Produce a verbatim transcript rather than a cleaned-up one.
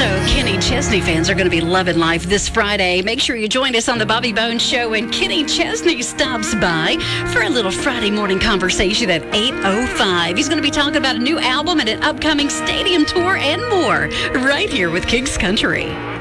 Kenny Chesney fans are going to be loving life this Friday. Make sure you join us on the Bobby Bones Show, and Kenny Chesney stops by for a little Friday morning conversation at eight oh five. He's going to be talking about a new album and an upcoming stadium tour and more right here with Kings Country.